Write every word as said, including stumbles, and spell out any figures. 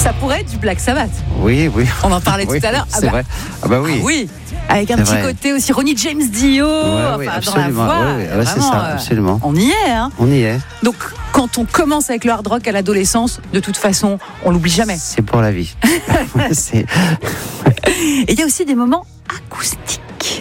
Ça pourrait être du Black Sabbath. Oui, oui. On en parlait oui, tout à l'heure. C'est ah bah, vrai. Ah bah oui. ah oui. Avec un C'est petit vrai. côté aussi Ronnie James Dio, Ouais, enfin, oui, dans la absolument. voix. Ouais, ouais, ouais, c'est vraiment, ça, euh, absolument. On y est. Hein. On y est. Donc, quand on commence avec le hard rock à l'adolescence, de toute façon, on l'oublie jamais. C'est pour la vie. C'est... Et il y a aussi des moments acoustiques.